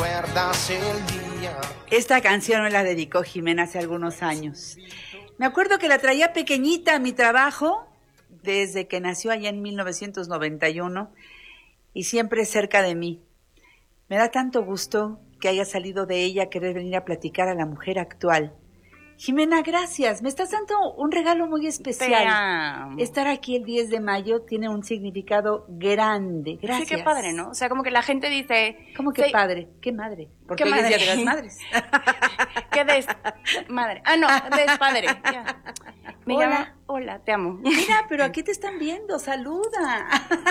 recuerdas el día. Esta canción me la dedicó Jimena hace algunos años. Me acuerdo que la traía pequeñita a mi trabajo desde que nació allá en 1991 y siempre cerca de mí. Me da tanto gusto que haya salido de ella querer venir a platicar a la mujer actual. Jimena, gracias. Me estás dando un regalo muy especial. Estar aquí el 10 de mayo tiene un significado grande. Gracias. Sí, qué padre, ¿no? O sea, como que la gente dice... ¿Cómo que padre? ¿Qué madre? Porque hoy es Día de las Madres. ¿Qué madre? Ah, no, despadre. Ya. Me llama... Hola, te amo. Mira, pero aquí te están viendo. Saluda.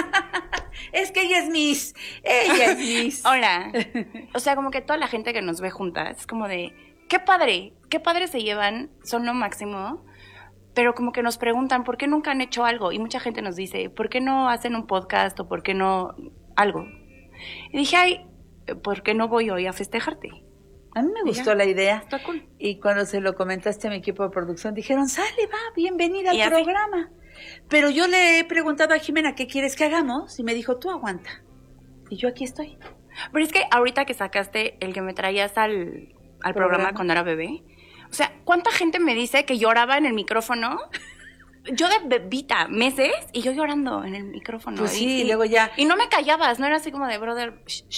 Es que ella es Miss. Ella es Miss. Hola. O sea, como que toda la gente que nos ve juntas es como de... qué padre se llevan, son lo máximo, pero como que nos preguntan, ¿por qué nunca han hecho algo? Y mucha gente nos dice, ¿por qué no hacen un podcast o por qué no algo? Y dije, ay, ¿por qué no voy hoy a festejarte? A mí me gustó la idea. Está cool. Y cuando se lo comentaste a mi equipo de producción, dijeron, sale, va, bienvenida al programa. Pero yo le he preguntado a Jimena, ¿qué quieres que hagamos? Y me dijo, tú aguanta. Y yo aquí estoy. Pero es que ahorita que sacaste el que me traías al programa cuando era bebé. O sea, ¿cuánta gente me dice que lloraba en el micrófono? Yo de bebita, meses, y yo llorando en el micrófono. Pues sí, y luego ya... Y no me callabas, no era así como de, brother...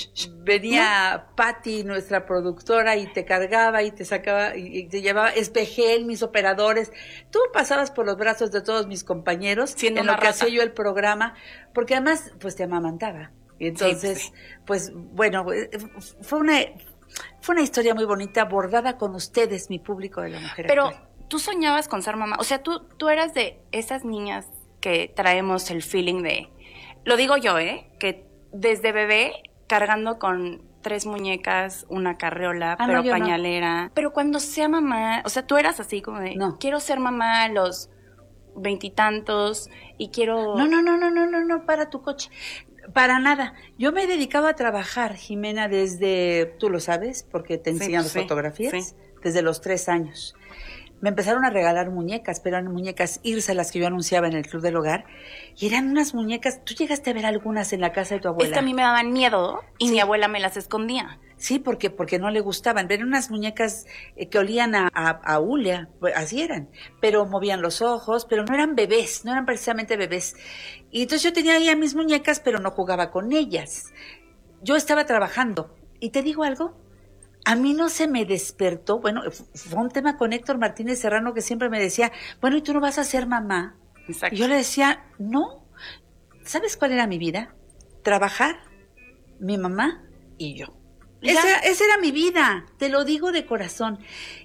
Venía Patti, nuestra productora, y te cargaba y te sacaba, y te llevaba Espejel, mis operadores. Tú pasabas por los brazos de todos mis compañeros siendo en lo que hacía yo el programa, porque además, pues te amamantaba. Y entonces, sí. Pues bueno, fue una historia muy bonita, bordada con ustedes, mi público de la mujer Pero actual. Tú soñabas con ser mamá, o sea, tú eras de esas niñas que traemos el feeling de, lo digo yo, que desde bebé cargando con 3 muñecas, una carriola, pero no, pañalera. No. Pero cuando sea mamá, o sea, tú eras así como de, no, quiero ser mamá a los 20 y tantos y quiero... No, para tu coche. Para nada. Yo me he dedicado a trabajar, Jimena, desde, tú lo sabes, porque te enseñan fotografías, desde los 3 años. Me empezaron a regalar muñecas, pero eran muñecas Irsa, las que yo anunciaba en el Club del Hogar, y eran unas muñecas, tú llegaste a ver algunas en la casa de tu abuela. Es que a mí me daban miedo y mi abuela me las escondía. Sí, porque no le gustaban. Eran unas muñecas que olían a hule, así eran, pero movían los ojos, pero no eran bebés, no eran precisamente bebés. Y entonces yo tenía ahí a mis muñecas, pero no jugaba con ellas. Yo estaba trabajando, y te digo algo, a mí no se me despertó, bueno, fue un tema con Héctor Martínez Serrano que siempre me decía, bueno, ¿y tú no vas a ser mamá? Exacto. Y yo le decía, no. ¿Sabes cuál era mi vida? Trabajar, mi mamá y yo. Esa era mi vida, te lo digo de corazón.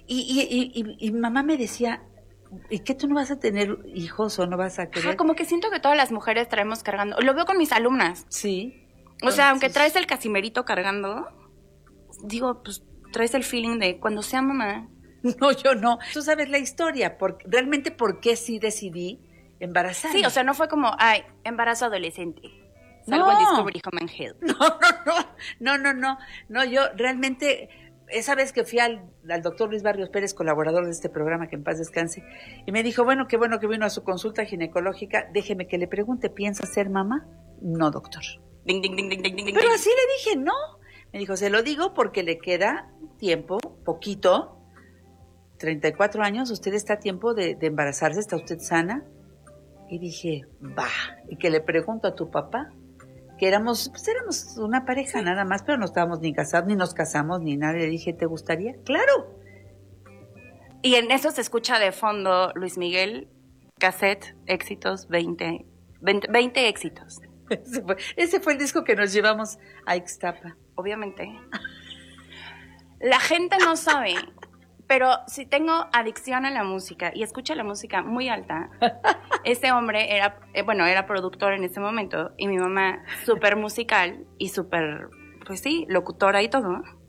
Y mamá me decía, ¿y qué tú no vas a tener hijos o no vas a querer? Como que siento que todas las mujeres traemos cargando, lo veo con mis alumnas. Sí. O sea, aunque traes el casimerito cargando, digo, pues traes el feeling de cuando sea mamá. No, yo no. Tú sabes la historia, realmente por qué sí decidí embarazarme. Sí, o sea, no fue como, ay, embarazo adolescente. Salgo en Discovery Home and Health. No, yo realmente, esa vez que fui al doctor Luis Barrios Pérez, colaborador de este programa, que en paz descanse, y me dijo, qué bueno que vino a su consulta ginecológica, déjeme que le pregunte, ¿piensa ser mamá? No, doctor. Ding, ding, ding, ding, ding, ding. Pero así le dije, no. Me dijo, se lo digo porque le queda tiempo, poquito, 34 años, usted está a tiempo de embarazarse, ¿está usted sana? Y dije, va, y que le pregunto a tu papá, que éramos una pareja nada más, pero no estábamos ni casados, ni nos casamos, ni nada. Le dije, ¿te gustaría? ¡Claro! Y en eso se escucha de fondo Luis Miguel, cassette, éxitos, 20 éxitos. Ese fue el disco que nos llevamos a Ixtapa. Obviamente. La gente no sabe, pero si tengo adicción a la música y escucho la música muy alta, ese hombre era productor en ese momento y mi mamá súper musical y súper, pues sí, locutora y todo.